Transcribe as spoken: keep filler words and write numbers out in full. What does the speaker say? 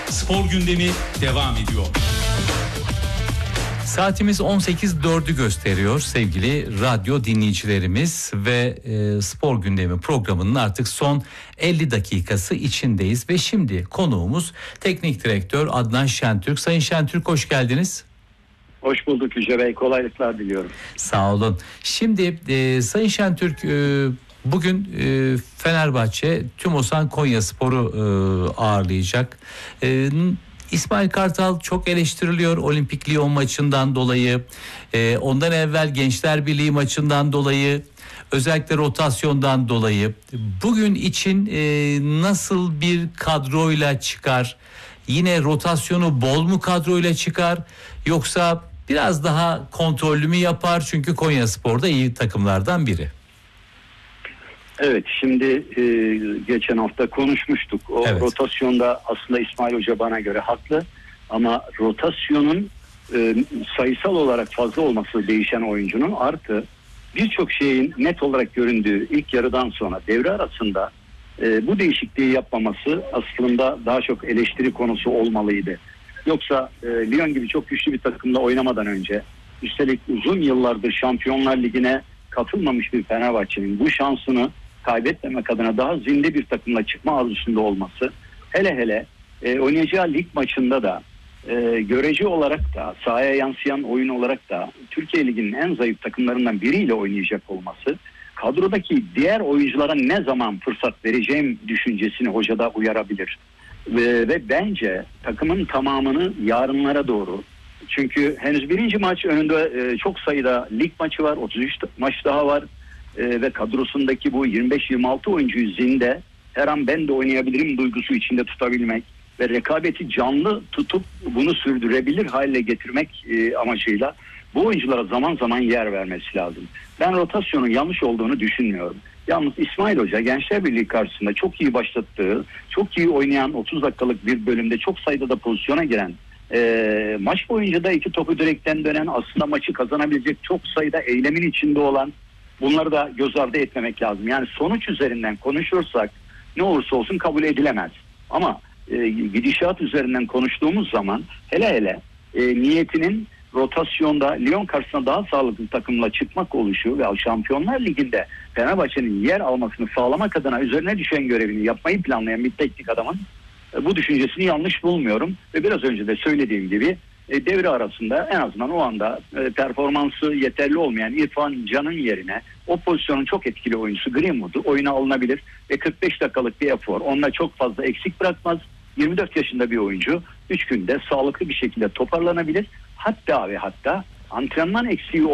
Spor gündemi devam ediyor. Saatimiz on sekiz dördü gösteriyor sevgili radyo dinleyicilerimiz ve e, Spor Gündemi programının artık son elli dakikası içindeyiz ve şimdi konuğumuz Teknik Direktör Adnan Şentürk. Sayın Şentürk, hoş geldiniz. Hoş bulduk Yüce Bey, kolaylıklar diliyorum. Sağ olun. Şimdi e, Sayın Şentürk, e, bugün e, Fenerbahçe Tümosan Konyaspor'u e, ağırlayacak. E, İsmail Kartal çok eleştiriliyor Olimpik Lyon maçından dolayı, e, ondan evvel Gençler Birliği maçından dolayı, özellikle rotasyondan dolayı. Bugün için e, nasıl bir kadroyla çıkar? Yine rotasyonu bol mu kadroyla çıkar? Yoksa biraz daha kontrollü mü yapar? Çünkü Konyaspor da iyi takımlardan biri. Evet, şimdi e, geçen hafta konuşmuştuk. O evet. rotasyonda aslında İsmail Hoca bana göre haklı. Ama rotasyonun e, sayısal olarak fazla olması değişen oyuncunun artı birçok şeyin net olarak göründüğü ilk yarıdan sonra devre arasında e, bu değişikliği yapmaması aslında daha çok eleştiri konusu olmalıydı. Yoksa e, Lyon gibi çok güçlü bir takımla oynamadan önce, üstelik uzun yıllardır Şampiyonlar Ligi'ne katılmamış bir Fenerbahçe'nin bu şansını kaybetmemek adına daha zinde bir takımla çıkma arzusunda olması, hele hele e, oynayacağı lig maçında da e, görece olarak da sahaya yansıyan oyun olarak da Türkiye Ligi'nin en zayıf takımlarından biriyle oynayacak olması, kadrodaki diğer oyunculara ne zaman fırsat vereceğim düşüncesini hocada uyarabilir. Ve, ve bence takımın tamamını yarınlara doğru, çünkü henüz birinci maç önünde e, çok sayıda lig maçı var, otuz üç maç daha var e, ve kadrosundaki bu yirmi beş yirmi altı oyuncuyu zinde, her an ben de oynayabilirim duygusu içinde tutabilmek ve rekabeti canlı tutup bunu sürdürebilir hale getirmek e, amacıyla bu oyunculara zaman zaman yer vermesi lazım. Ben rotasyonun yanlış olduğunu düşünmüyorum. Yalnız İsmail Hoca Gençler Birliği karşısında çok iyi başlattığı, çok iyi oynayan otuz dakikalık bir bölümde çok sayıda da pozisyona giren, e, maç boyunca da iki topu direkten dönen, aslında maçı kazanabilecek çok sayıda eylemin içinde olan, bunları da göz ardı etmemek lazım. Yani sonuç üzerinden konuşursak ne olursa olsun kabul edilemez. Ama e, gidişat üzerinden konuştuğumuz zaman hele hele e, niyetinin rotasyonda Lyon karşısında daha sağlıklı takımla çıkmak oluşu ve Şampiyonlar Ligi'nde Fenerbahçe'nin yer almasını sağlamak adına üzerine düşen görevini yapmayı planlayan bir teknik adamın e, bu düşüncesini yanlış bulmuyorum. Ve biraz önce de söylediğim gibi e, devre arasında en azından o anda e, performansı yeterli olmayan İrfan Can'ın yerine o pozisyonun çok etkili oyuncusu Greenwood'u oyuna alınabilir ve kırk beş dakikalık bir efor onunla çok fazla eksik bırakmaz. yirmi dört yaşında bir oyuncu üç günde sağlıklı bir şekilde toparlanabilir. Hatta ve hatta antrenman eksiği